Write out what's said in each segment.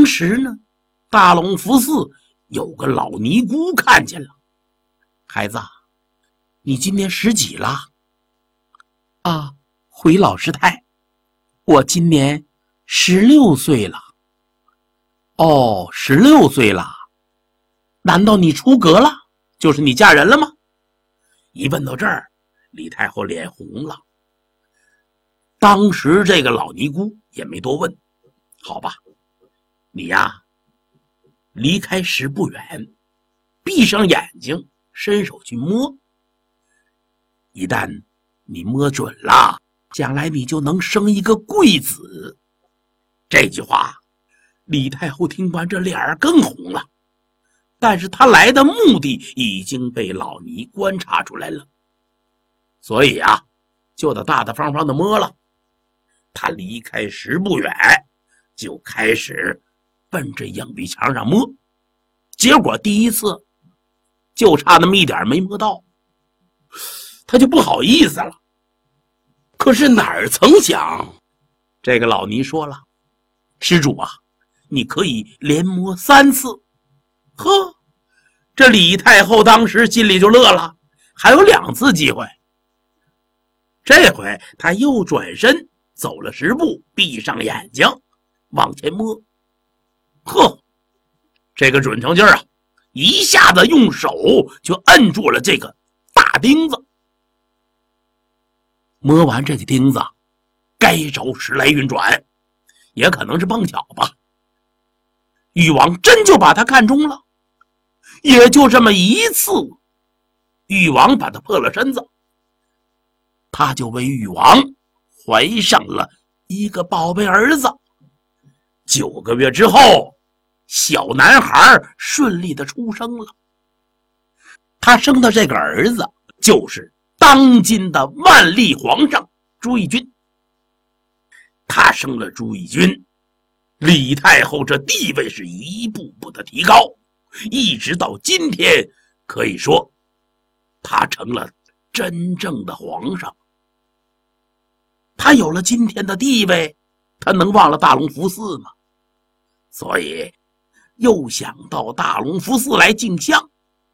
当时呢，大隆福寺有个老尼姑看见了。孩子，你今年10几了？啊，回老师太，我今年16岁了。哦，16岁了，难道你出阁了？就是你嫁人了吗？一问到这儿，李太后脸红了。当时这个老尼姑也没多问，好吧，你呀，离开石不远，闭上眼睛，伸手去摸。一旦你摸准了，将来你就能生一个贵子。这句话，李太后听完这脸儿更红了。但是他来的目的已经被老尼观察出来了，所以啊，就得大大方方的摸了。他离开石不远，就开始奔着影壁墙上摸，结果第一次就差那么一点没摸到，他就不好意思了。可是哪儿曾想，这个老尼说了，施主啊，你可以连摸3次。呵，这李太后当时心里就乐了，还有2次机会。这回他又转身走了10步，闭上眼睛往前摸。呵，这个准成劲儿啊，一下子用手就摁住了这个大钉子。摸完这个钉子，该着时来运转，也可能是碰巧吧，禹王真就把他看中了。也就这么一次，禹王把他破了身子，他就为禹王怀上了一个宝贝儿子。9个月之后，小男孩顺利的出生了。他生的这个儿子就是当今的万历皇上朱翊钧。他生了朱翊钧，李太后这地位是一步步的提高，一直到今天，可以说他成了真正的皇上。他有了今天的地位，他能忘了大隆福寺吗？所以又想到大隆福寺来进香。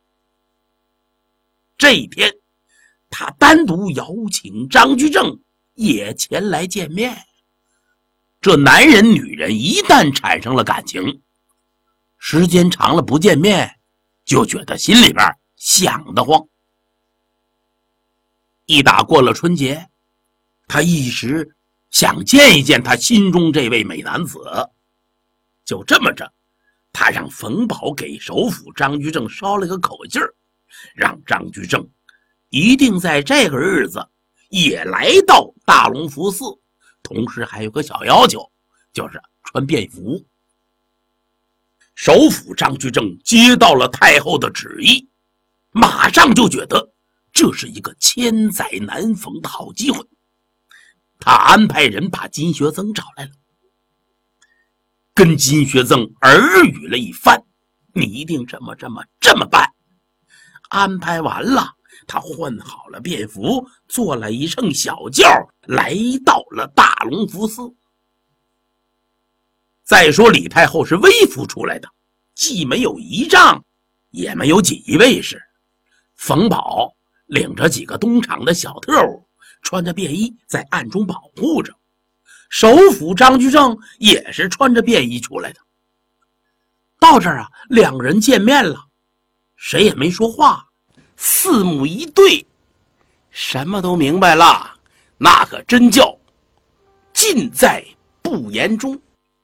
这一天，他单独邀请张居正也前来见面。这男人女人一旦产生了感情，时间长了不见面，就觉得心里边想得慌。一打过了春节，他一时想见一见他心中这位美男子。就这么着，他让冯保给首辅张居正捎了个口信儿，让张居正一定在这个日子也来到大隆福寺，同时还有个小要求，就是穿便服。首辅张居正接到了太后的旨意，马上就觉得这是一个千载难逢的好机会。他安排人把金学增找来了，跟金学增耳语了一番，你一定这么办。安排完了，他换好了便服，坐了一乘小轿，来到了大隆福寺。再说李太后是微服出来的，既没有仪仗，也没有锦衣卫士。冯保领着几个东厂的小特务，穿着便衣在暗中保护着。首辅张居正也是穿着便衣出来的。到这儿啊，2人见面了，谁也没说话，四目一对，什么都明白了，那可真叫尽在不言中。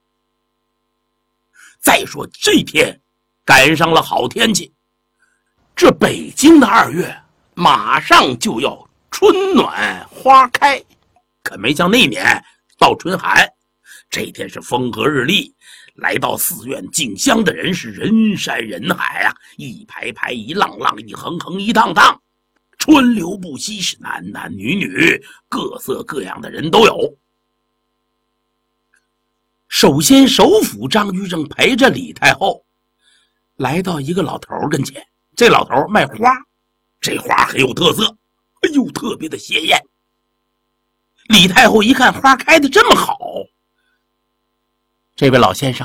再说这天赶上了好天气，这北京的2月马上就要春暖花开，可没像那年到春寒。这天是风和日丽，来到寺院进香的人是人山人海啊，一排排一浪浪一横横一趟趟，川流不息，是男男女女各色各样的人都有。首先首辅张居正陪着李太后来到一个老头跟前，这老头卖花，这花很有特色，哎呦，特别的鲜艳。李太后一看花开的这么好，这位老先生，